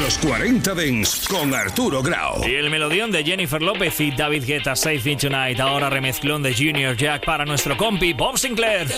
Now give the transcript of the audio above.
Los 40 Dents con Arturo Grau. Y el melodión de Jennifer López y David Guetta, Save Me Tonight. Ahora remezclón de Junior Jack para nuestro compi Bob Sinclair.